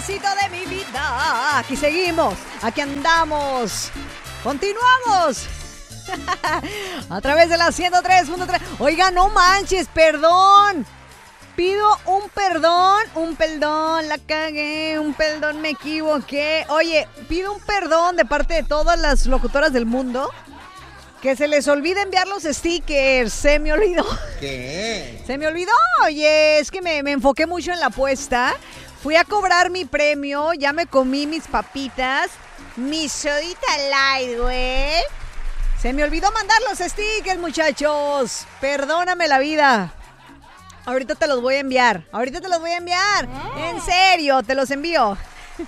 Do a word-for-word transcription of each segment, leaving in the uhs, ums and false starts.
pedacito de mi vida. Aquí seguimos, aquí andamos. Continuamos. A través de la ciento tres punto tres. Oiga, no manches, perdón. Pido un perdón, un perdón, la cagué, un perdón, me equivoqué. Oye, pido un perdón de parte de todas las locutoras del mundo. Que se les olvide enviar los stickers. Se me olvidó. ¿Qué? Se me olvidó. Oye, es que me, me enfoqué mucho en la apuesta. Fui a cobrar mi premio. Ya me comí mis papitas. Mi sodita light, güey. Se me olvidó mandar los stickers, muchachos. Perdóname la vida. Ahorita te los voy a enviar. Ahorita te los voy a enviar. En serio, te los envío.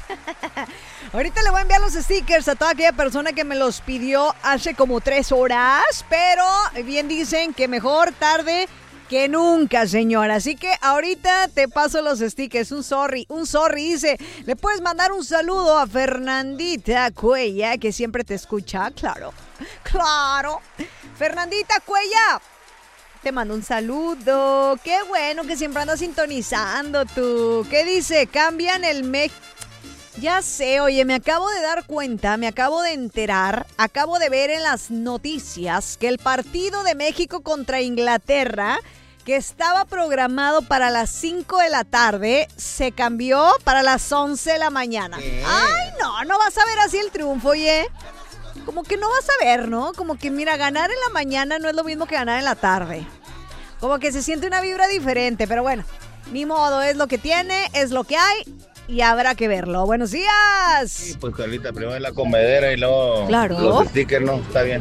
Ahorita le voy a enviar los stickers a toda aquella persona que me los pidió hace como tres horas. Pero bien dicen que mejor tarde que nunca, señora. Así que ahorita te paso los stickers. Un sorry, un sorry. Dice, le puedes mandar un saludo a Fernandita Cuella, que siempre te escucha. Claro, claro. Fernandita Cuella, te mando un saludo. Qué bueno que siempre andas sintonizando tú. ¿Qué dice? Cambian el México. Ya sé, oye, me acabo de dar cuenta, me acabo de enterar, acabo de ver en las noticias que el partido de México contra Inglaterra, que estaba programado para las cinco de la tarde, se cambió para las once de la mañana. ¿Qué? Ay, no, no vas a ver así el triunfo, oye. Como que no vas a ver, ¿no? Como que, mira, ganar en la mañana no es lo mismo que ganar en la tarde. Como que se siente una vibra diferente, pero bueno, ni modo, es lo que tiene, es lo que hay. Y habrá que verlo. ¡Buenos días! Sí, pues Carlita, primero la comedera y luego claro. Los stickers, ¿no? Está bien.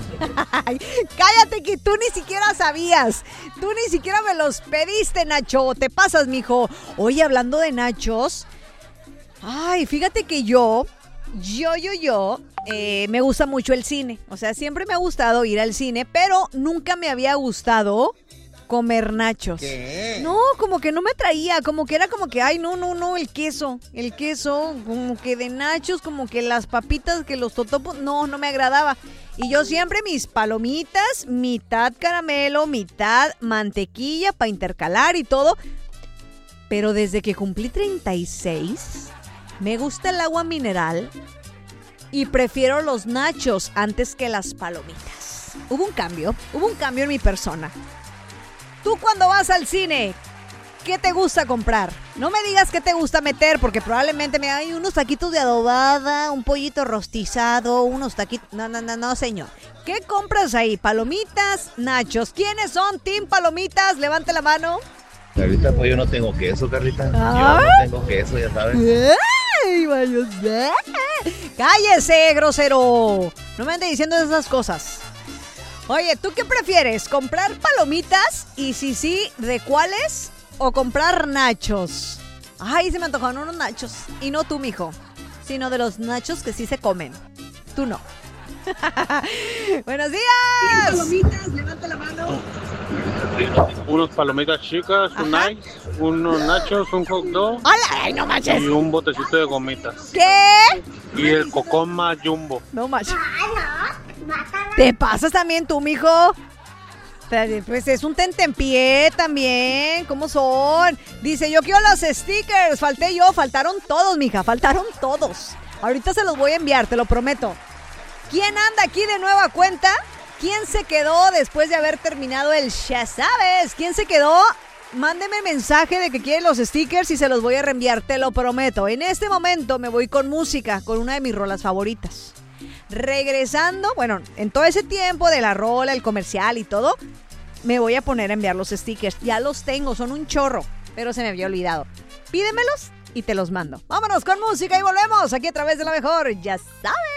Cállate que tú ni siquiera sabías. Tú ni siquiera me los pediste, Nacho. Te pasas, mijo. Oye, hablando de nachos. Ay, fíjate que yo, yo, yo, yo, eh, me gusta mucho el cine. O sea, siempre me ha gustado ir al cine, pero nunca me había gustado comer nachos. ¿Qué? No, como que no me traía, como que era como que, ay, no, no, no, el queso, el queso, como que de nachos, como que las papitas, que los totopos, no, no me agradaba. Y yo siempre mis palomitas, mitad caramelo, mitad mantequilla para intercalar y todo. Pero desde que cumplí treinta y seis, me gusta el agua mineral y prefiero los nachos antes que las palomitas. Hubo un cambio, hubo un cambio en mi persona. Tú cuando vas al cine, ¿qué te gusta comprar? No me digas qué te gusta meter, porque probablemente me hay unos taquitos de adobada, un pollito rostizado, unos taquitos... No, no, no, no, señor. ¿Qué compras ahí? ¿Palomitas? ¿Nachos? ¿Quiénes son Team Palomitas? Levante la mano. Carlita, pues yo no tengo queso, Carlita. ¿Ah? Yo no tengo queso, ya sabes. ¡Ay, vaya! ¡Cállese, grosero! No me ande diciendo esas cosas. Oye, ¿tú qué prefieres? ¿Comprar palomitas? Y si sí, ¿de cuáles? ¿O comprar nachos? Ay, se me antojaron unos nachos. Y no tú, mijo, sino de los nachos que sí se comen. Tú no. ¡Buenos días! Palomitas, levanta la mano. Unos palomitas chicas, un Ajá. ice, unos nachos, un hot dog ¡Hola! ¡Ay, no manches! y un botecito de gomitas. ¿Qué? Y el cocoma jumbo. No manches. ¿Te pasas también tú, mijo? Pues es un tentempié también. ¿Cómo son? Dice, yo quiero los stickers. Falté yo, faltaron todos, mija. Faltaron todos. Ahorita se los voy a enviar, te lo prometo. ¿Quién anda aquí de nueva cuenta? ¿Quién se quedó después de haber terminado el ya sabes? ¿Quién se quedó? Mándeme mensaje de que quiere los stickers y se los voy a reenviar, te lo prometo. En este momento me voy con música, con una de mis rolas favoritas. Regresando, bueno, en todo ese tiempo de la rola, el comercial y todo, me voy a poner a enviar los stickers. Ya los tengo, son un chorro, pero se me había olvidado. Pídemelos y te los mando. Vámonos con música y volvemos aquí a través de La Mejor. Ya sabes.